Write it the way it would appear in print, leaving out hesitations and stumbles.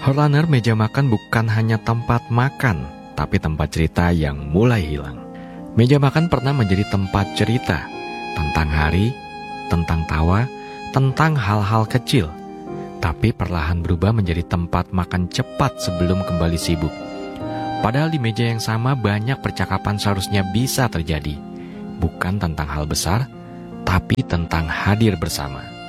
Horlaner, meja makan bukan hanya tempat makan, tapi tempat cerita yang mulai hilang. Meja makan pernah menjadi tempat cerita tentang hari, tentang tawa, tentang hal-hal kecil. Tapi perlahan berubah menjadi tempat makan cepat sebelum kembali sibuk. Padahal di meja yang sama banyak percakapan seharusnya bisa terjadi. Bukan tentang hal besar, tapi tentang hadir bersama.